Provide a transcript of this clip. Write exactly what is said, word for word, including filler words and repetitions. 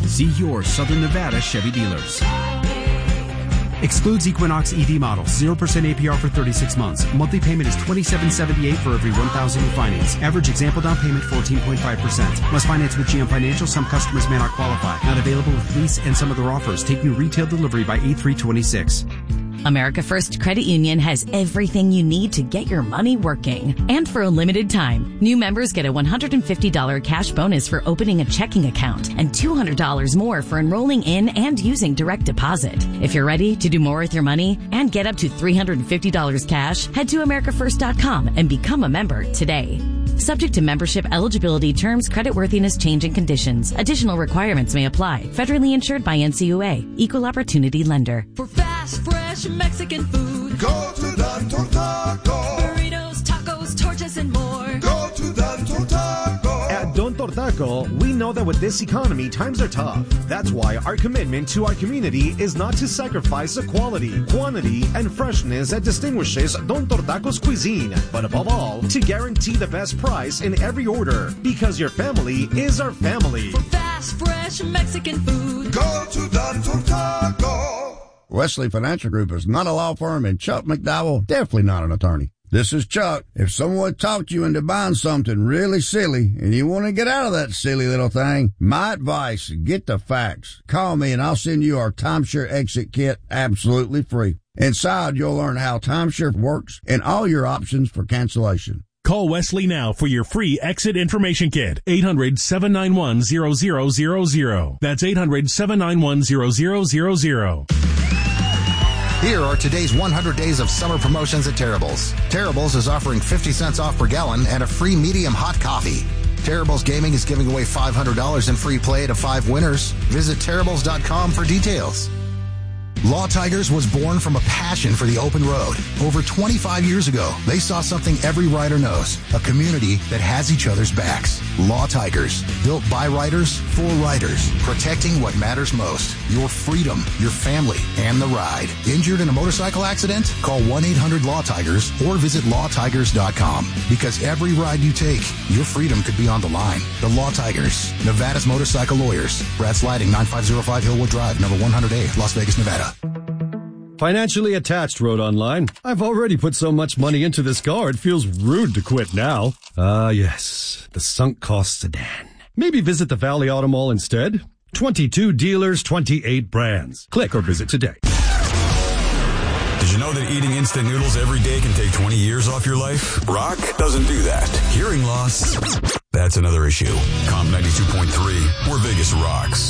See your Southern Nevada Chevy dealers. Excludes Equinox E V models. zero percent A P R for thirty-six months. Monthly payment is twenty-seven seventy-eight for every one thousand you finance. Average example down payment fourteen point five percent. Must finance with G M Financial. Some customers may not qualify. Not available with lease and some other offers. Take new retail delivery by eight three twenty-six. America First Credit Union has everything you need to get your money working. And for a limited time, new members get a one hundred fifty dollars cash bonus for opening a checking account and two hundred dollars more for enrolling in and using direct deposit. If you're ready to do more with your money and get up to three hundred fifty dollars cash, head to america first dot com and become a member today. Subject to membership eligibility, terms, creditworthiness, change, and conditions. Additional requirements may apply. Federally insured by N C U A. Equal Opportunity Lender. For fast, fresh Mexican food, go to Don Tortaco. Burritos, tacos, tortas, and more. Go to Don Tortaco. At Don Tortaco, we know that with this economy, times are tough. That's why our commitment to our community is not to sacrifice the quality, quantity, and freshness that distinguishes Don Tortaco's cuisine, but above all, to guarantee the best price in every order, because your family is our family. For fast, fresh Mexican food, go to Don Tortaco. Wesley Financial Group is not a law firm, and Chuck McDowell definitely not an attorney. This is Chuck. If someone talked you into buying something really silly and you want to get out of that silly little thing, my advice, get the facts. Call me and I'll send you our timeshare exit kit absolutely free. Inside, you'll learn how timeshare works and all your options for cancellation. Call Wesley now for your free exit information kit. eight hundred, seven nine one, zero zero zero zero. That's eight hundred, seven nine one, zero zero zero zero. Here are today's one hundred days of summer promotions at Terrible's. Terrible's is offering fifty cents off per gallon and a free medium hot coffee. Terrible's Gaming is giving away five hundred dollars in free play to five winners. Visit terribles dot com for details. Law Tigers was born from a passion for the open road. Over twenty-five years ago, they saw something every rider knows, a community that has each other's backs. Law Tigers, built by riders for riders, protecting what matters most, your freedom, your family, and the ride. Injured in a motorcycle accident? Call one eight hundred law tigers or visit law tigers dot com. Because every ride you take, your freedom could be on the line. The Law Tigers, Nevada's motorcycle lawyers. Brad Sliding, ninety-five oh five Hillwood Drive, number one hundred A, Las Vegas, Nevada. Financially Attached wrote online, I've already put so much money into this car, it feels rude to quit now. Ah, uh, yes, the sunk cost sedan. Maybe visit the Valley Auto Mall instead. twenty-two dealers, twenty-eight brands. Click or visit today. Did you know that eating instant noodles every day can take twenty years off your life? Rock doesn't do that. Hearing loss, that's another issue. Comp ninety-two point three, where Vegas rocks.